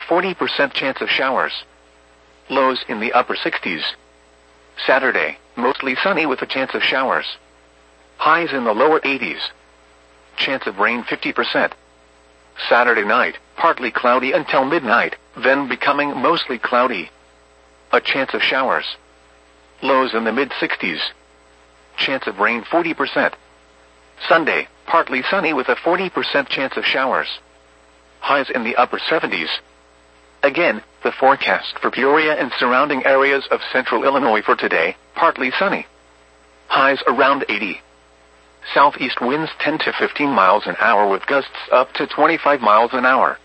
40% chance of showers. Lows in the upper 60s. Saturday, mostly sunny with a chance of showers. Highs in the lower 80s. Chance of rain 50%. Saturday night, partly cloudy until midnight, then becoming mostly cloudy. A chance of showers. Lows in the mid-60s. Chance of rain 40%. Sunday, partly sunny with a 40% chance of showers. Highs in the upper 70s. Again, the forecast for Peoria and surrounding areas of central Illinois for today, partly sunny. Highs around 80. Southeast winds 10 to 15 miles an hour with gusts up to 25 miles an hour.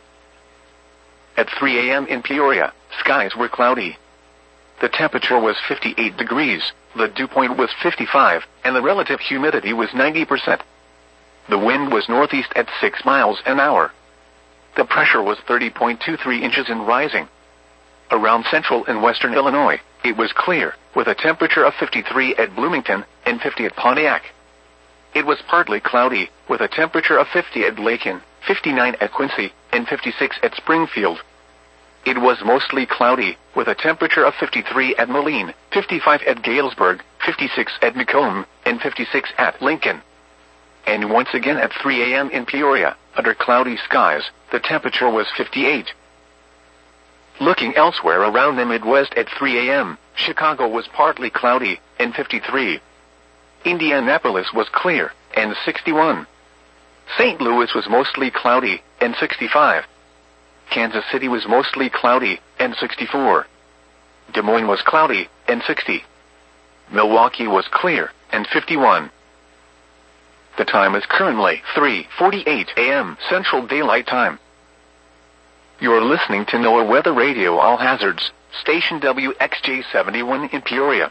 At 3 a.m. in Peoria, skies were cloudy. The temperature was 58 degrees, the dew point was 55, and the relative humidity was 90%. The wind was northeast at 6 miles an hour. The pressure was 30.23 inches and rising. Around central and western Illinois, it was clear, with a temperature of 53 at Bloomington and 50 at Pontiac. It was partly cloudy, with a temperature of 50 at Lakin, 59 at Quincy, and 56 at Springfield. It was mostly cloudy, with a temperature of 53 at Moline, 55 at Galesburg, 56 at Macomb, and 56 at Lincoln. And once again at 3 a.m. in Peoria, under cloudy skies, the temperature was 58. Looking elsewhere around the Midwest at 3 a.m., Chicago was partly cloudy, and 53. Indianapolis was clear, and 61. St. Louis was mostly cloudy, and 65. Kansas City was mostly cloudy, and 64. Des Moines was cloudy, and 60. Milwaukee was clear, and 51. The time is currently 3:48 a.m. Central Daylight Time. You're listening to NOAA Weather Radio All Hazards, station WXJ71 in Peoria.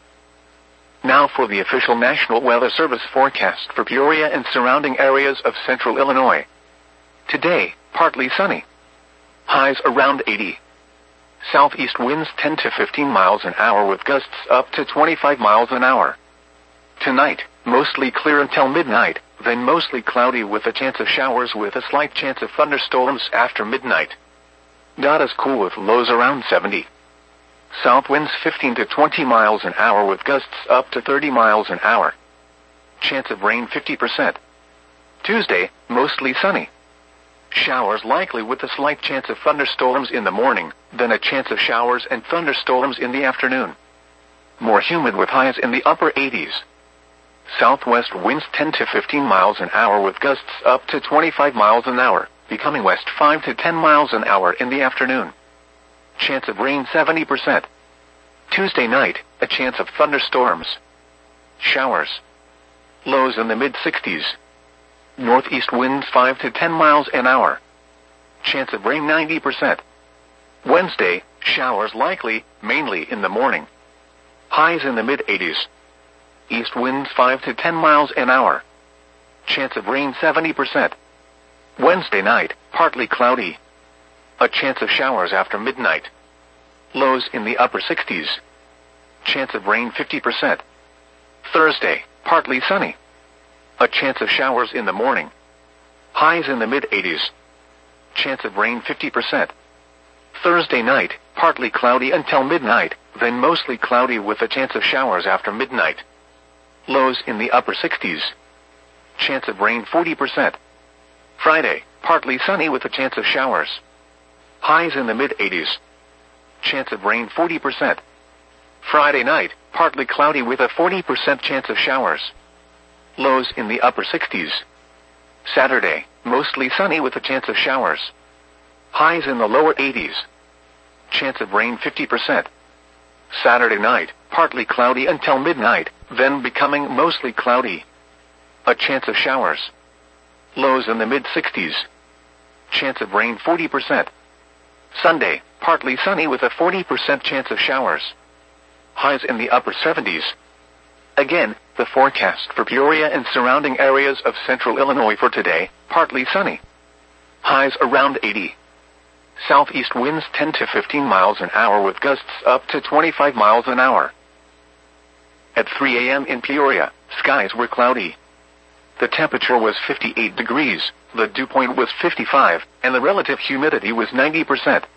Now for the official National Weather Service forecast for Peoria and surrounding areas of central Illinois. Today, partly sunny. Highs around 80. Southeast winds 10 to 15 miles an hour with gusts up to 25 miles an hour. Tonight, mostly clear until midnight, then mostly cloudy with a chance of showers with a slight chance of thunderstorms after midnight. Not as cool with lows around 70. South winds 15 to 20 miles an hour with gusts up to 30 miles an hour. Chance of rain 50%. Tuesday, mostly sunny. Showers likely with a slight chance of thunderstorms in the morning, then a chance of showers and thunderstorms in the afternoon. More humid with highs in the upper 80s. Southwest winds 10 to 15 miles an hour with gusts up to 25 miles an hour, becoming west 5 to 10 miles an hour in the afternoon. Chance of rain 70%. Tuesday night, a chance of thunderstorms. Showers. Lows in the mid-60s. Northeast winds 5 to 10 miles an hour. Chance of rain 90%. Wednesday, showers likely, mainly in the morning. Highs in the mid-80s. East winds 5 to 10 miles an hour. Chance of rain 70%. Wednesday night, partly cloudy. A chance of showers after midnight. Lows in the upper 60s. Chance of rain 50%. Thursday, partly sunny. A chance of showers in the morning. Highs in the mid-80s. Chance of rain 50%. Thursday night, partly cloudy until midnight, then mostly cloudy with a chance of showers after midnight. Lows in the upper 60s. Chance of rain 40%. Friday, partly sunny with a chance of showers. Highs in the mid-80s. Chance of rain 40%. Friday night, partly cloudy with a 40% chance of showers. Lows in the upper 60s. Saturday, mostly sunny with a chance of showers. Highs in the lower 80s. Chance of rain 50%. Saturday night, partly cloudy until midnight, then becoming mostly cloudy. A chance of showers. Lows in the mid-60s. Chance of rain 40%. Sunday, partly sunny with a 40% chance of showers. Highs in the upper 70s. Again, the forecast for Peoria and surrounding areas of central Illinois for today, partly sunny. Highs around 80. Southeast winds 10 to 15 miles an hour with gusts up to 25 miles an hour. At 3 a.m. in Peoria, skies were cloudy. The temperature was 58 degrees, the dew point was 55, and the relative humidity was 90%.